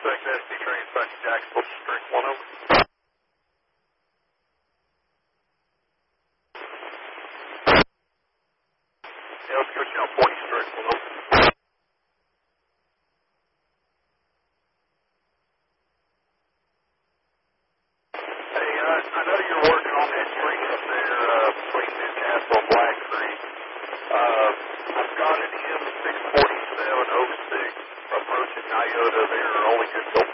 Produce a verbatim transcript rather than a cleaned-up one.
suspect S D train back to Jacksonville, strength one over. Yeah, let's go channel forty, strength one over. Hey, uh, I know you're working on that train up there uh, between Newcastle and Black Creek. Uh, I've got an M six forty-seven oh six approaching Nyota. They're only good till